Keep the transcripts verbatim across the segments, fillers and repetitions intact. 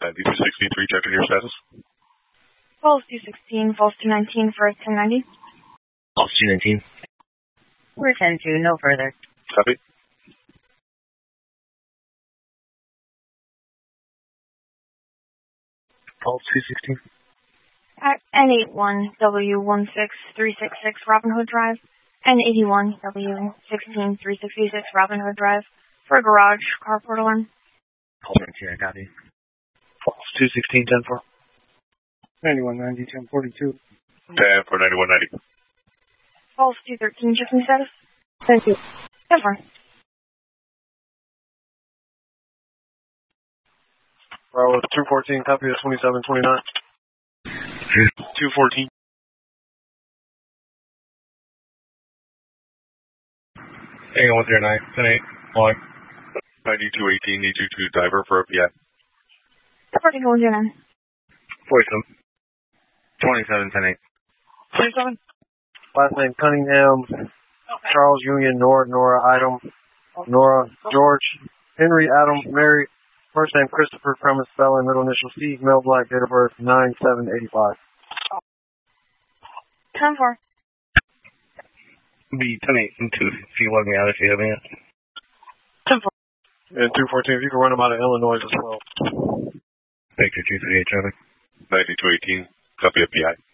ninety-two sixty-three, checking your status. Falls two sixteen, falls two nineteen for ten ninety. Falls two nineteen. We're ten two, no further. Copy. Falls two sixteen. At N eighty-one W one six three six six Robin Hood Drive. N eighty-one W sixteen three sixty-six Robin Hood Drive. For a garage carport alarm. Falls nineteen, I copy. Falls two sixteen, ten four. ninety-one ninety, ten forty-two. ten for ninety-one ninety. Falls two thirteen, checking status. Thank you. ten four. Bravo two fourteen, copy of twenty-seven twenty-nine. two fourteen. Hang on with your nine, ten eight, log. ninety-two eighteen, need you to diver for a P I. Reporting one zero nine. forty-seven. twenty-seven, ten eight. twenty-seven. Last name Cunningham, Charles Union, Nora, Nora, Item, Nora, George, Henry, Adam, Mary, first name Christopher, premise spelling, middle initial C, male black, date of birth nine seven eighty-five. ten four. Be ten eight and two if you let me out if you have any. ten four. And two fourteen, if you can run them out of Illinois as well. Victor two thirty-eight, traffic. ninety-two eighteen, copy of P I.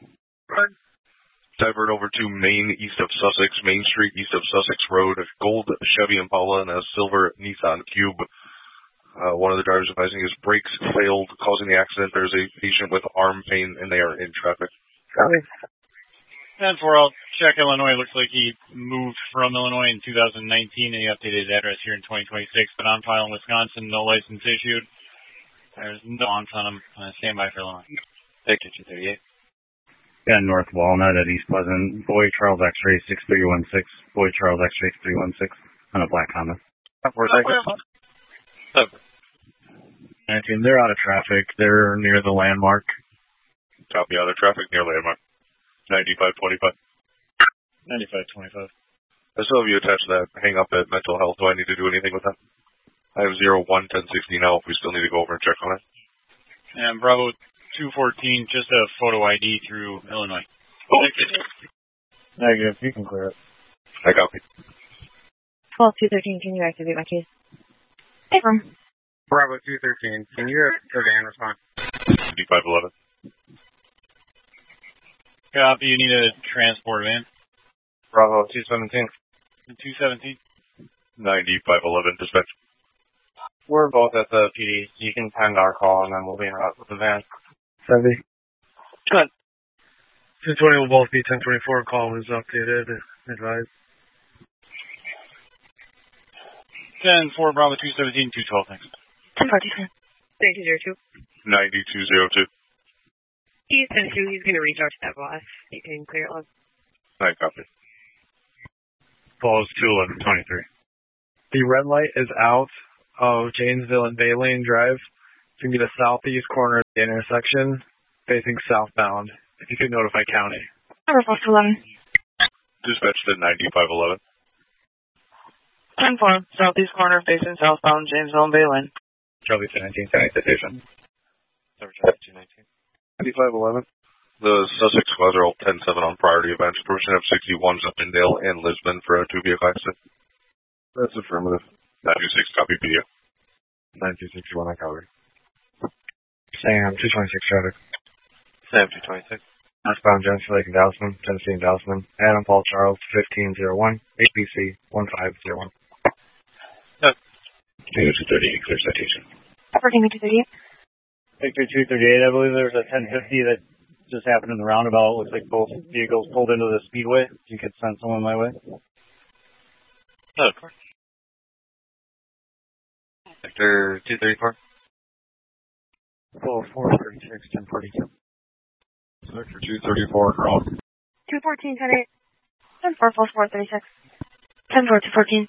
Divert over to Main, east of Sussex, Main Street, east of Sussex Road, a gold Chevy Impala and a silver Nissan Cube. Uh, one of the drivers advising his brakes failed, causing the accident. There's a patient with arm pain, and they are in traffic. Copy. ten four, I'll check Illinois. Looks like he moved from Illinois in two thousand nineteen, and he updated his address here in twenty twenty-six. But on file in Wisconsin, no license issued. There's no on on him. Uh, stand by for Illinois. Victor two thirty-eight. Yeah, North Walnut at East Pleasant. Boy Charles X-ray six three one six. Boy Charles X-ray three one six on a black Honda. For a second. nineteen, they're out of traffic. They're near the landmark. Copy out of traffic near landmark. ninety-five twenty-five. ninety-five twenty-five. I still have you attached to that hang up at mental health. Do I need to do anything with that? I have zero one ten sixty now if we still need to go over and check on it. And Bravo two fourteen, just a photo I D through Illinois. Negative, you can clear it. I copy. Falls two thirteen, can you activate my case? Hey, room. Bravo two thirteen, can you hear van respond? ninety-five eleven. Copy, you need a transport van. Bravo two seventeen. two seventeen. ninety-five eleven, dispatch. We're both at the P D. You can send our call, and then we'll be in route with the van. Seventy. Good. two twenty will both be ten twenty-four. Call is updated. Advised. ten four, Bravo two seventeen, two twelve, thanks. ten forty-two. thirty zero two. ninety-two oh two. He's ten two. He's going to reach out to that boss. You can clear it on. I copy. Falls two eleven twenty-three. The red light is out of Janesville and Bay Lane Drive. You can be the southeast corner of the intersection, facing southbound. If you could notify county. Number falls to eleven. Dispatch to ninety-five eleven. ten four, southeast corner facing southbound, Janesville and Bay Lane. Charlie two nineteen, County Citation. Charlie two nineteen. ninety-five eleven. The Sussex squads are all ten seven on priority events. Permission of sixty-ones up in Dale and Lisbon for a two-vehicle accident. That's affirmative. nine two six, copy P D O. nine two six one, I cover. Sam two twenty-six traffic. Sam two twenty-six. Northbound Genesee Lake and Dowsman, Tennessee and Dowsman. Adam Paul Charles, fifteen oh one, A P C one five oh one. two thirty-eight, clear citation. Reporting two thirty-eight. Victor two thirty-eight, I believe there was a ten fifty that just happened in the roundabout. Looks like both vehicles pulled into the speedway. If you could send someone my way. Oh, of course. Victor two thirty-four. Full four thirty-six, ten forty-two. Sector two thirty-four, cross. two fourteen, ten eight. ten four, falls four thirty-six. ten four, two fourteen.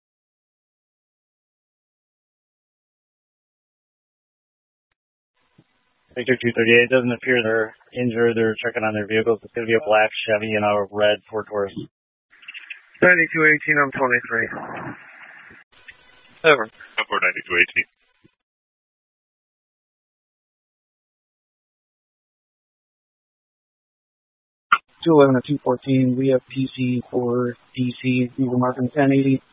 Victor two thirty-eight, it doesn't appear they're injured. They're checking on their vehicles. It's going to be a black Chevy and a red Ford Taurus. ninety-two eighteen, I'm twenty-three. Over. Number ninety-two eighteen. two eleven to two fourteen. We have P C for D C. These are marking ten eighty.